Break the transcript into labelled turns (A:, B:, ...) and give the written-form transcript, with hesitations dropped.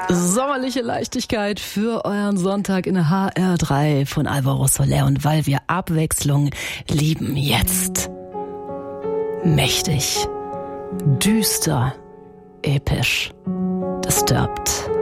A: Sommerliche Leichtigkeit für euren Sonntag in der HR3 von Alvaro Soler. Und weil wir Abwechslung lieben, jetzt mächtig, düster, episch, Disturbed.